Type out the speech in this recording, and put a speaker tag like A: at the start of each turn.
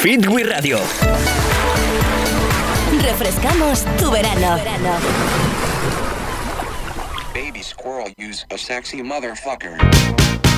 A: Fit We Radio.
B: Refrescamos tu verano.
C: Baby squirrel, use a sexy motherfucker.